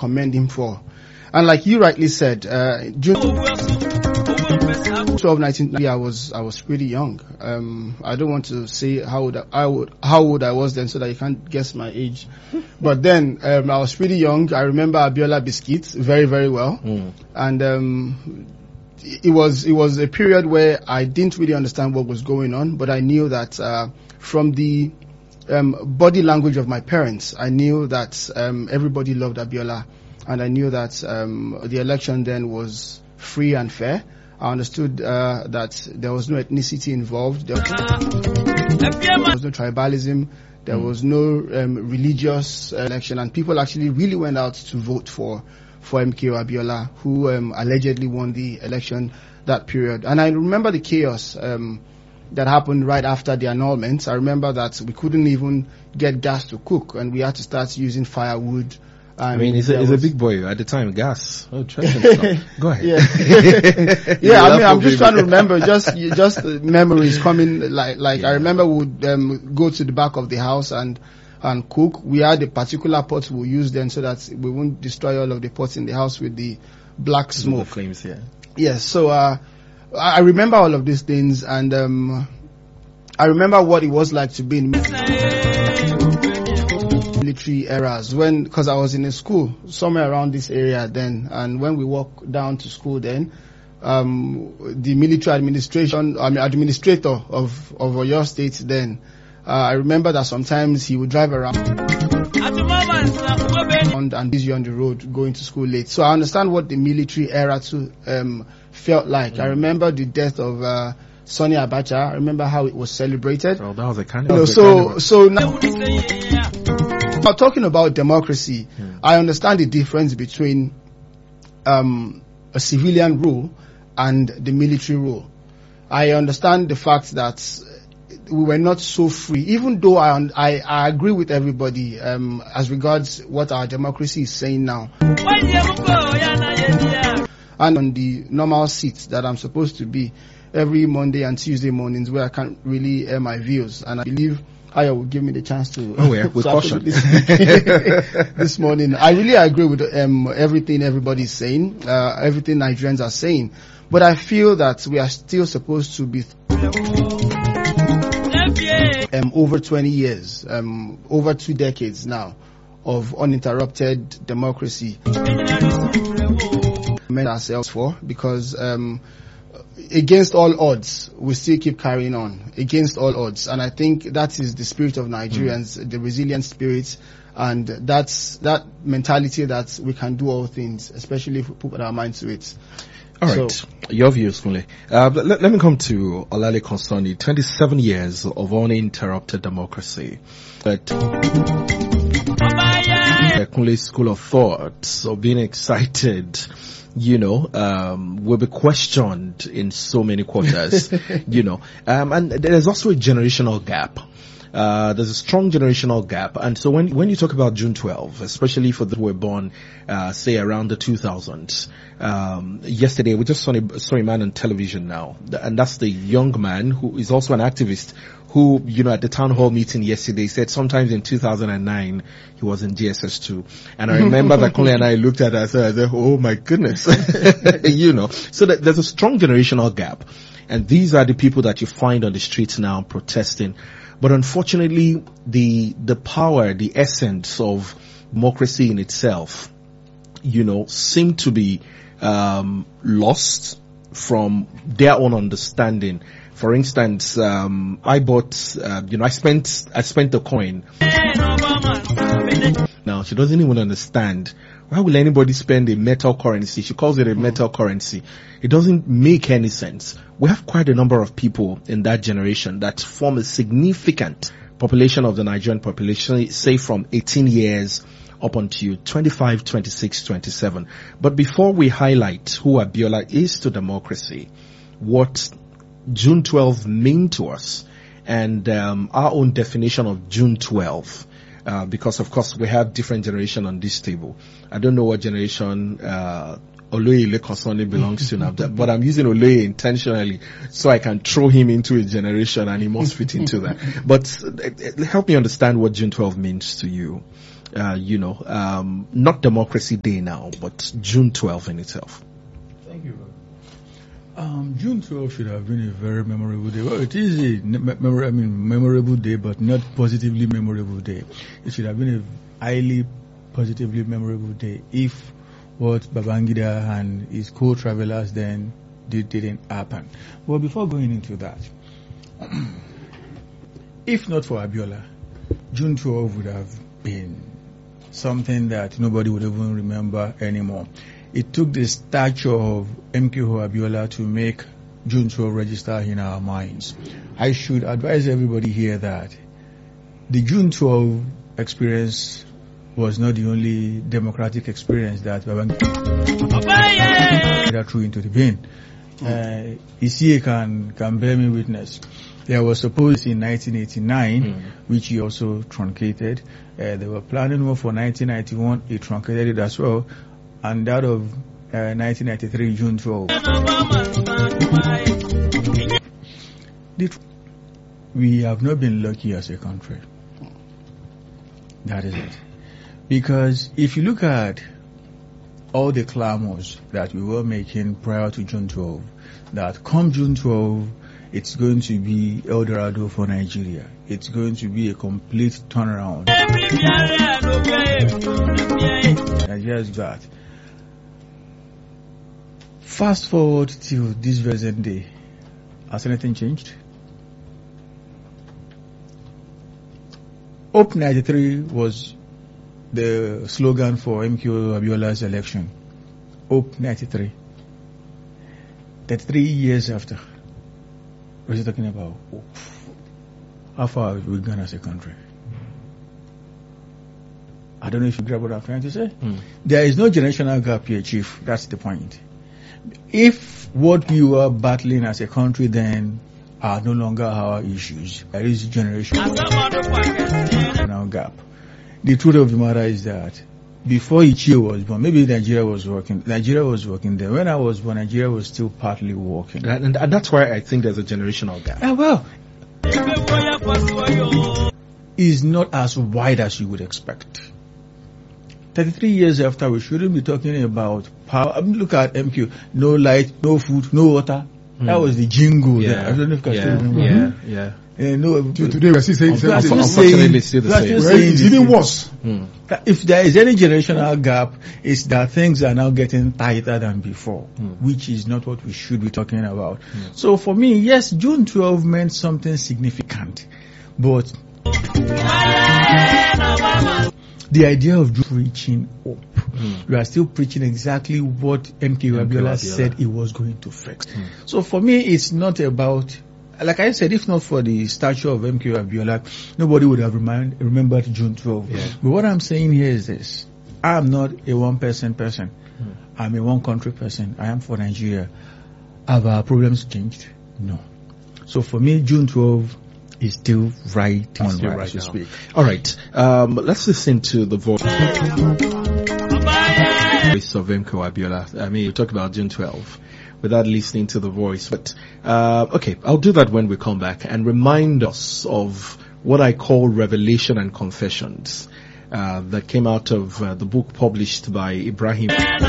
commend him for. And like you rightly said, June 12, 1990, I was pretty young. I don't want to say how old I was then, so that you can't guess my age. But then I was pretty young. I remember Abiola Biscuits very, very well, and it was a period where I didn't really understand what was going on, but I knew that from the body language of my parents, I knew that everybody loved Abiola, and I knew that the election then was free and fair. I understood that there was no ethnicity involved. There was no tribalism. There was no religious election, and people actually really went out to vote for MKO Abiola, who allegedly won the election that period. And I remember the chaos that happened right after the annulment. I remember that we couldn't even get gas to cook, and we had to start using firewood. I mean, he's a big boy at the time. Gas. Oh, trust Go ahead. Yeah, yeah. I mean, I'm just trying to remember just memories coming. Like I remember we would go to the back of the house and cook. We had a particular pot we use then, so that we won't destroy all of the pots in the house with the black smoke. The flames, yeah. Yes. So I remember all of these things, and I remember what it was like to be in military eras, because I was in a school somewhere around this area then, and when we walked down to school then, the military administrator of Oyo State then, I remember that sometimes he would drive around and busy on the road going to school late. So I understand what the military era too felt like. I remember the death of Sonny Abacha. I remember how it was celebrated. Oh, that was a kind of. So now talking about democracy, I understand the difference between a civilian rule and the military rule. I understand the fact that we were not so free, even though I agree with everybody as regards what our democracy is saying now. And on the normal seats that I'm supposed to be every Monday and Tuesday mornings, where I can't really air my views, and I believe Ayo will give me the chance to. Oh yeah, with caution. This morning, I really agree with everything everybody's saying, everything Nigerians are saying, but I feel that we are still supposed to be over 20 years, over 2 decades now of uninterrupted democracy. Ourselves for, because against all odds, we still keep carrying on against all odds, and I think that is the spirit of Nigerians, the resilient spirit, and that's that mentality that we can do all things, especially if we put our minds to it. All right, so, your views, Kunle. Let me come to Olale Konsoni. 27 years of uninterrupted democracy. But Kunle's school of thought, so being excited, will be questioned in so many quarters, and there's also a generational gap. There's a strong generational gap. And so when you talk about June 12, especially for those who were born, say around the 2000s, yesterday we just saw a man on television now, and that's the young man who is also an activist who, at the town hall meeting yesterday said sometimes in 2009 he was in GSS2. And I remember that Kunle and I looked at us and I said, oh my goodness. So that there's a strong generational gap. And these are the people that you find on the streets now protesting. But unfortunately, the power, the essence of democracy in itself, seem to be lost from their own understanding. For instance, I bought, I spent a coin. Now, she doesn't even understand. Why will anybody spend a metal currency? She calls it a metal currency. It doesn't make any sense. We have quite a number of people in that generation that form a significant population of the Nigerian population, say from 18 years up until 25, 26, 27. But before we highlight who Abiola is to democracy, what June 12 mean to us, and our own definition of June 12, because of course we have different generation on this table. I don't know what generation Oloye Konsoni belongs to now, but I'm using Oloye intentionally so I can throw him into a generation and he must fit into that. But help me understand what June 12 means to you. not Democracy Day now, but June 12 in itself? Thank you. June 12 should have been a very memorable day. Well, it is a memorable day, but not positively memorable day. It should have been a highly positively memorable day if what Babangida and his co-travelers then didn't happen. Well, before going into that, if not for Abiola, June 12 would have been something that nobody would even remember anymore. It took the stature of MKO Abiola to make June 12 register in our minds. I should advise everybody here that the June 12 experience was not the only democratic experience that Babangida threw into the bin. Isie can bear me witness. There was supposed in 1989, which he also truncated. They were planning one for 1991. He truncated it as well. And that of 1993, June 12. We have not been lucky as a country. That is it. Because if you look at all the clamors that we were making prior to June 12, that come June 12, it's going to be El Dorado for Nigeria. It's going to be a complete turnaround. Nigeria's got. Fast forward till this present day. Has anything changed? Hope 93 was the slogan for MKO Abiola's election. Hope 93. 33 years after. What are you talking about? Hope. How far have we gone as a country? I don't know if you grab what I'm trying to say. There is no generational gap here, Chief. That's the point. If what we were battling as a country then are no longer our issues, there is generational gap. The truth of the matter is that before Ichie was born, maybe Nigeria was working there. When I was born, Nigeria was still partly working. And that's why I think there's a generational gap. Is not as wide as you would expect. 33 years after, we shouldn't be talking about power. Look at MQ. No light, no food, no water. That was the jingle there. I don't know if you can still remember. Today we're still saying unfortunately still the same. It's even worse. If there is any generational gap, it's that things are now getting tighter than before, which is not what we should be talking about. So for me, yes, June 12 meant something significant, but the idea of preaching hope, we are still preaching exactly what MKO Abiola said he was going to fix. So for me, it's not about, like I said, if not for the statue of MKO Abiola, nobody would have remembered June 12. But what I'm saying here is this: I'm not a one-person person. I'm a one-country person. I am for Nigeria. Have our problems changed? No. So for me, June 12 is still right on right as you speak. All right. Let's listen to the voice of MKO Abiola. I mean, you talk about June 12 without listening to the voice. But, okay, I'll do that when we come back and remind us of what I call Revelation and Confessions, that came out of the book published by Ibrahim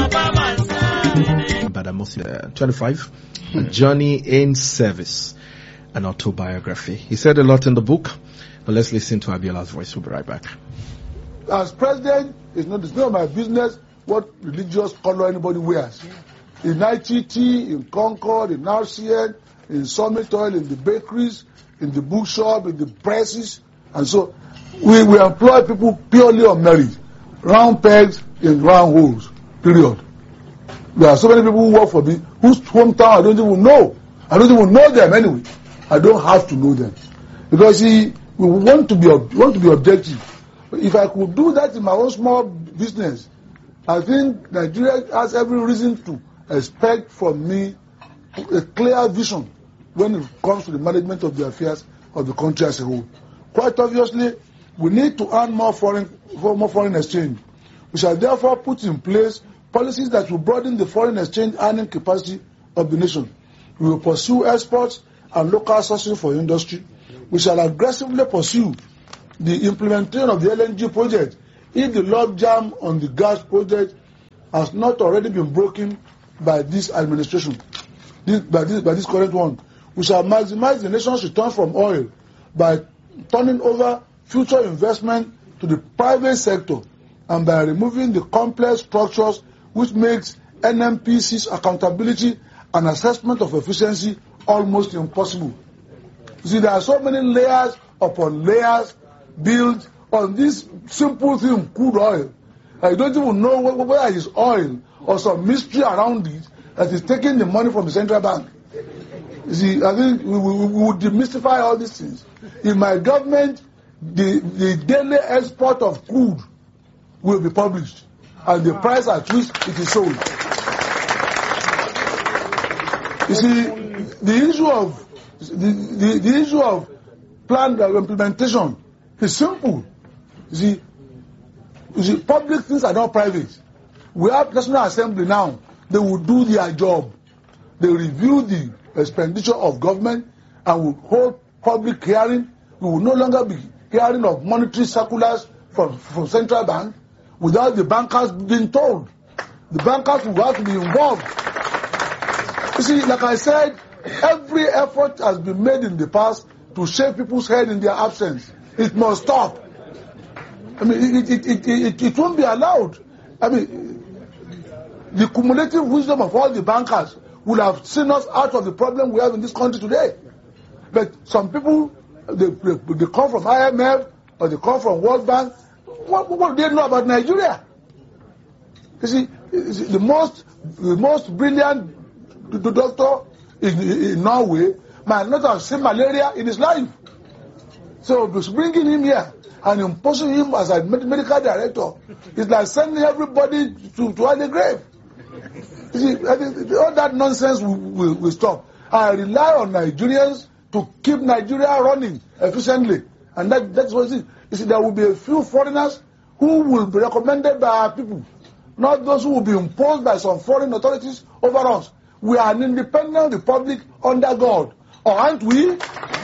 Badamosi, 25, A Journey in Service, an autobiography. He said a lot in the book, but let's listen to Abiola's voice. We'll be right back. As president, it's not my business what religious color anybody wears. In ITT, in Concord, in RCN, in Summit Oil, in the bakeries, in the bookshop, in the presses, and so we employ people purely on merit. Round pegs in round holes. Period. There are so many people who work for me whose hometown I don't even know. I don't even know them anyway. I don't have to know them because we want to be objective. If I could do that in my own small business, I think Nigeria has every reason to expect from me a clear vision when it comes to the management of the affairs of the country as a whole. Quite obviously, we need to earn more foreign exchange. We shall therefore put in place policies that will broaden the foreign exchange earning capacity of the nation. We will pursue exports and local sourcing for industry. We shall aggressively pursue the implementation of the LNG project if the logjam on the gas project has not already been broken by this administration, by this current one. We shall maximize the nation's return from oil by turning over future investment to the private sector and by removing the complex structures which makes NNPC's accountability and assessment of efficiency almost impossible. You see, there are so many layers upon layers built on this simple thing, crude oil. I don't even know whether it's oil or some mystery around it that is taking the money from the central bank. You see, I think we would demystify all these things. In my government, the daily export of crude will be published and the price at which it is sold. You see, the issue of planned implementation is simple. You see, public things are not private. We have National Assembly now. They will do their job. They review the expenditure of government and will hold public hearing. We will no longer be hearing of monetary circulars from central bank without the bankers being told. The bankers will have to be involved. You see, like I said, every effort has been made in the past to shake people's head in their absence. It must stop. I mean, it won't be allowed. I mean, the cumulative wisdom of all the bankers would have seen us out of the problem we have in this country today. But some people, they come from IMF or they come from World Bank. What do they know about Nigeria? You see, the most brilliant doctor in Norway might not have seen malaria in his life. So bringing him here and imposing him as a medical director is like sending everybody to the grave. You see, I think all that nonsense will stop. I rely on Nigerians to keep Nigeria running efficiently. And that's what it is. You see, there will be a few foreigners who will be recommended by our people, not those who will be imposed by some foreign authorities over us. We are an independent republic under God. Or aren't we? There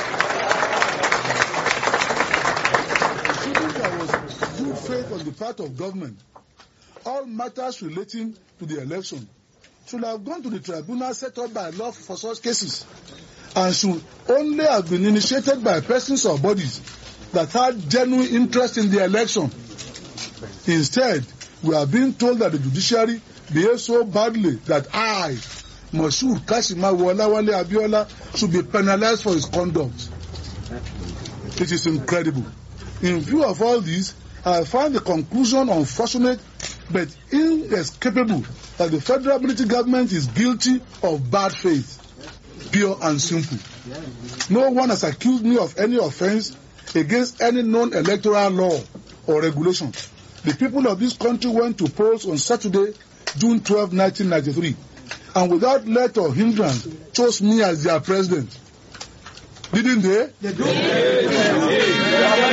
was good faith on the part of government. All matters relating to the election should have gone to the tribunal set up by law for such cases and should only have been initiated by persons or bodies that had genuine interest in the election. Instead, we are being told that the judiciary behaves so badly that I, Moshood Kashimawo Olawale Abiola, should be penalized for his conduct. It is incredible. In view of all this, I find the conclusion unfortunate but inescapable that the federal military government is guilty of bad faith, pure and simple. No one has accused me of any offense against any known electoral law or regulation. The people of this country went to polls on Saturday, June 12, 1993, and without let or hindrance chose me as their president. Didn't they? They did.